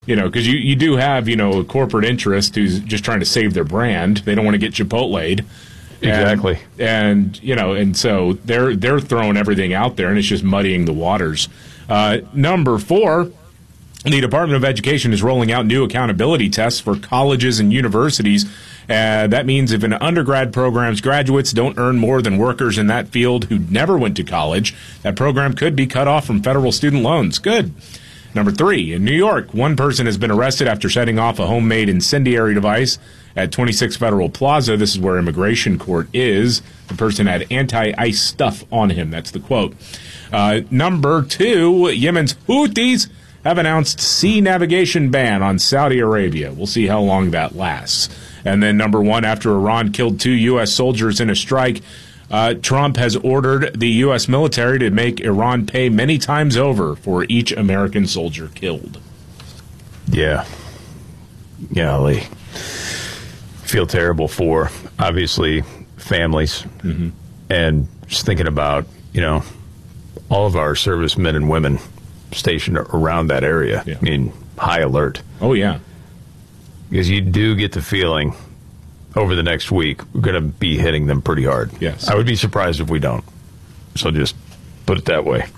Because you do have, a corporate interest who's just trying to save their brand. They don't want to get Chipotle'd. Exactly. And so they're throwing everything out there, and it's just muddying the waters. Number 4, the Department of Education is rolling out new accountability tests for colleges and universities. That means if an undergrad program's graduates don't earn more than workers in that field who never went to college, that program could be cut off from federal student loans. Good. Number 3, in New York, one person has been arrested after setting off a homemade incendiary device at 26 Federal Plaza. This is where immigration court is. The person had anti-ice stuff on him. That's the quote. Number 2, Yemen's Houthis have announced sea navigation ban on Saudi Arabia. We'll see how long that lasts. And then number 1, after Iran killed 2 U.S. soldiers in a strike, Trump has ordered the U.S. military to make Iran pay many times over for each American soldier killed. Yeah. Golly. Feel terrible for, obviously, families. Mm-hmm. And just thinking about, all of our servicemen and women stationed around that area. Yeah. I mean, high alert. Oh, yeah. Because you do get the feeling over the next week we're going to be hitting them pretty hard. Yes. I would be surprised if we don't. So just put it that way.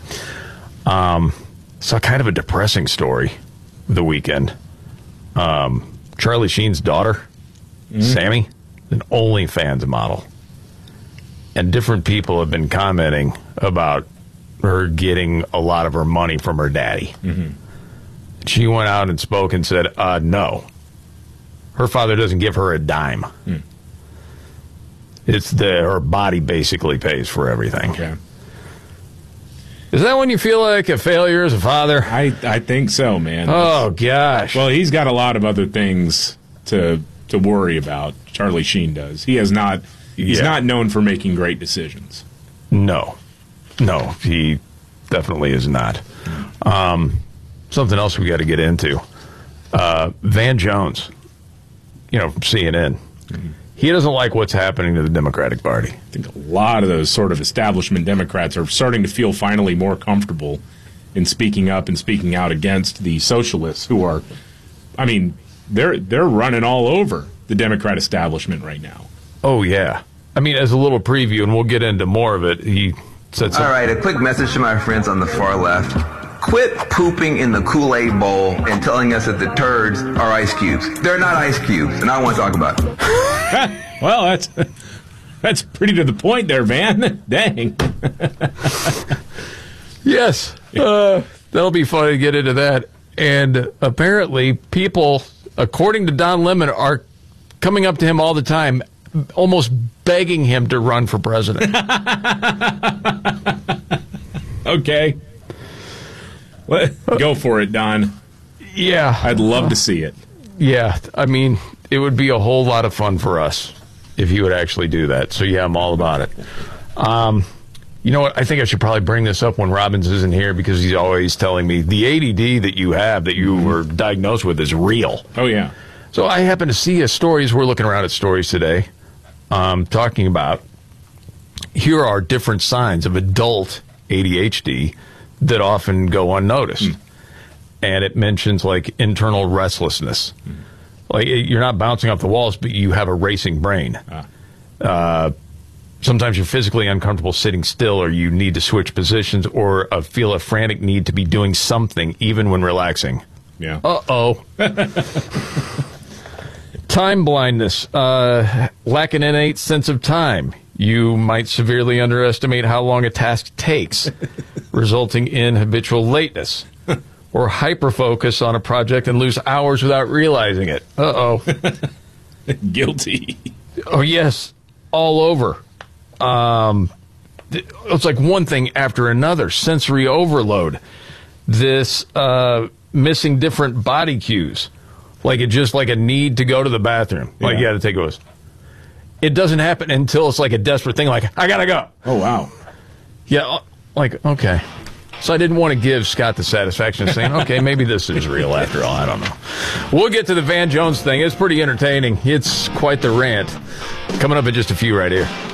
So kind of a depressing story the weekend. Charlie Sheen's daughter, Sammy, an OnlyFans model. And different people have been commenting about her getting a lot of her money from her daddy. Mm-hmm. She went out and spoke and said, no. Her father doesn't give her a dime. It's her body basically pays for everything. Okay. Is that when you feel like a failure as a father? I think so, man. Oh, gosh. Well, he's got a lot of other things to worry about. Charlie Sheen does. He's not known for making great decisions. No, he definitely is not. Something else we got to get into. Van Jones, from CNN. Mm-hmm. He doesn't like what's happening to the Democratic Party. I think a lot of those sort of establishment Democrats are starting to feel finally more comfortable in speaking up and speaking out against the socialists who are, they're running all over the Democrat establishment right now. Oh, yeah. As a little preview, and we'll get into more of it, he said something. All right, a quick message to my friends on the far left. Quit pooping in the Kool-Aid bowl and telling us that the turds are ice cubes. They're not ice cubes, and I don't want to talk about it. Well, that's pretty to the point there, Van. Dang. Yes, that'll be fun to get into that. And apparently people, according to Don Lemon, are coming up to him all the time, almost begging him to run for president. Okay. Go for it, Don. Yeah. I'd love to see it. Yeah. It would be a whole lot of fun for us if he would actually do that. So, yeah, I'm all about it. You know what? I think I should probably bring this up when Robbins isn't here because he's always telling me the ADD that you have, that you were diagnosed with, is real. Oh, yeah. So I happen to see a story, as we're looking around at stories today, talking about here are different signs of adult ADHD that often go unnoticed. And it mentions, like, internal restlessness. Like, you're not bouncing off the walls, but you have a racing brain. Sometimes you're physically uncomfortable sitting still, or you need to switch positions, or feel a frantic need to be doing something, even when relaxing. Yeah. Uh-oh. Time blindness. Lack an innate sense of time. You might severely underestimate how long a task takes, resulting in habitual lateness. Or hyperfocus on a project and lose hours without realizing it. Uh-oh. Guilty. Oh, yes. All over. It's like one thing after another. Sensory overload. This missing different body cues. Like it's just like a need to go to the bathroom. Like you got to take a. It doesn't happen until it's like a desperate thing. Like, I got to go. Oh, wow. Yeah. Like, okay. So I didn't want to give Scott the satisfaction of saying, okay, maybe this is real after all. I don't know. We'll get to the Van Jones thing. It's pretty entertaining. It's quite the rant. Coming up in just a few right here.